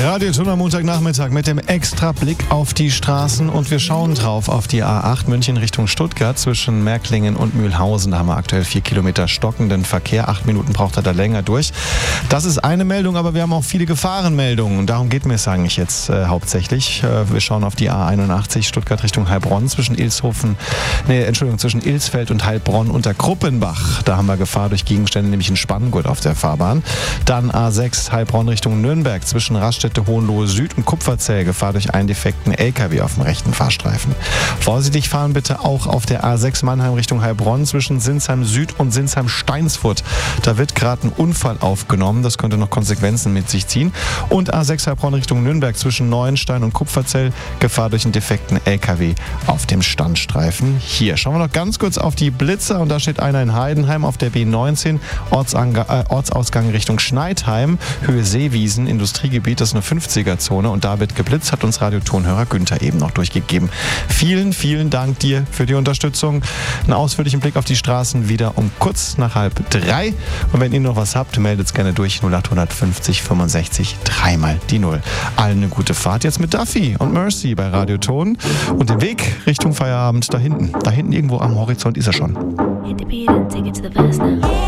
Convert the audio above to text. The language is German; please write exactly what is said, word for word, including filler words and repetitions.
Radio Ton am Montagnachmittag mit dem extra Blick auf die Straßen und wir schauen drauf auf die A acht München Richtung Stuttgart zwischen Märklingen und Mühlhausen. Da haben wir aktuell vier Kilometer stockenden Verkehr. Acht Minuten braucht er da länger durch. Das ist eine Meldung, aber wir haben auch viele Gefahrenmeldungen und darum geht mir es eigentlich jetzt äh, hauptsächlich. Äh, wir schauen auf die A einundachtzig Stuttgart Richtung Heilbronn zwischen Ilshofen, nee, Entschuldigung, zwischen Ilsfeld und Heilbronn unter Kruppenbach. Da haben wir Gefahr durch Gegenstände, nämlich einen Spanngurt auf der Fahrbahn. Dann A sechs Heilbronn Richtung Nürnberg zwischen Raststätte Hohenlohe Süd und Kupferzell. Gefahr durch einen defekten L K W auf dem rechten Fahrstreifen. Vorsichtig fahren bitte auch auf der A sechs Mannheim Richtung Heilbronn zwischen Sinsheim Süd und Sinsheim Steinsfurt. Da wird gerade ein Unfall aufgenommen. Das könnte noch Konsequenzen mit sich ziehen. Und A sechs Heilbronn Richtung Nürnberg zwischen Neuenstein und Kupferzell. Gefahr durch einen defekten L K W auf dem Standstreifen. Hier schauen wir noch ganz kurz auf die Blitzer und da steht einer in Heidenheim auf der B neunzehn, Ortsanga- äh, Ortsausgang Richtung Schneidheim, Höhe Seewiesen, Industriegebiet, das ist eine fünfziger-Zone und da wird geblitzt, hat uns Radiotonhörer Günther eben noch durchgegeben. Vielen, vielen Dank dir für die Unterstützung. Einen ausführlichen Blick auf die Straßen wieder um kurz nach halb drei. Und wenn ihr noch was habt, meldet es gerne durch null acht fünfzig fünfundsechzig dreimal die Null. Allen eine gute Fahrt jetzt mit Duffy und Mercy bei Radioton und den Weg Richtung Feierabend da hinten. Da hinten irgendwo am Horizont ist er schon. Hit the beat and take it to the verse now.